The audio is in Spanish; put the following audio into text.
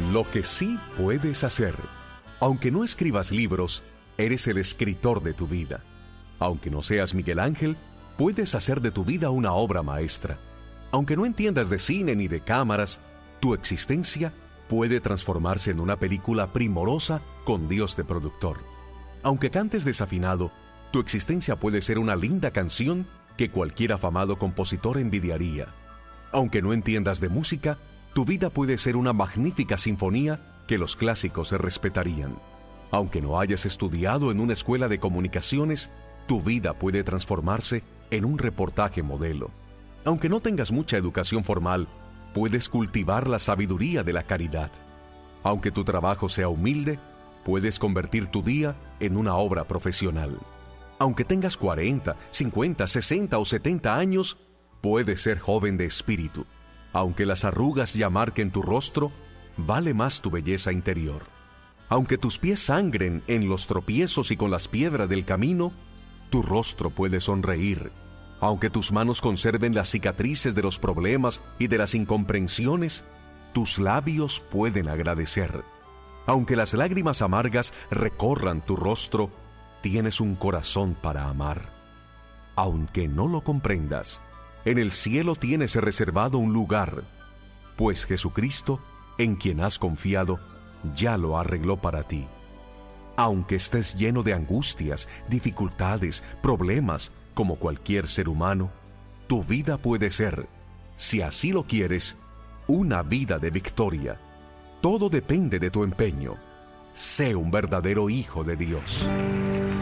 Lo que sí puedes hacer. Aunque no escribas libros, eres el escritor de tu vida. Aunque no seas Miguel Ángel, puedes hacer de tu vida una obra maestra. Aunque no entiendas de cine ni de cámaras, tu existencia puede transformarse en una película primorosa con Dios de productor. Aunque cantes desafinado, tu existencia puede ser una linda canción que cualquier afamado compositor envidiaría. Aunque no entiendas de música, tu vida puede ser una magnífica sinfonía que los clásicos se respetarían. Aunque no hayas estudiado en una escuela de comunicaciones, tu vida puede transformarse en un reportaje modelo. Aunque no tengas mucha educación formal, puedes cultivar la sabiduría de la caridad. Aunque tu trabajo sea humilde, puedes convertir tu día en una obra profesional. Aunque tengas 40, 50, 60 o 70 años, puedes ser joven de espíritu. Aunque las arrugas ya marquen tu rostro, vale más tu belleza interior. Aunque tus pies sangren en los tropiezos y con las piedras del camino, tu rostro puede sonreír. Aunque tus manos conserven las cicatrices de los problemas y de las incomprensiones, tus labios pueden agradecer. Aunque las lágrimas amargas recorran tu rostro, tienes un corazón para amar. Aunque no lo comprendas, en el cielo tienes reservado un lugar, pues Jesucristo, en quien has confiado, ya lo arregló para ti. Aunque estés lleno de angustias, dificultades, problemas, como cualquier ser humano, tu vida puede ser, si así lo quieres, una vida de victoria. Todo depende de tu empeño. Sé un verdadero hijo de Dios.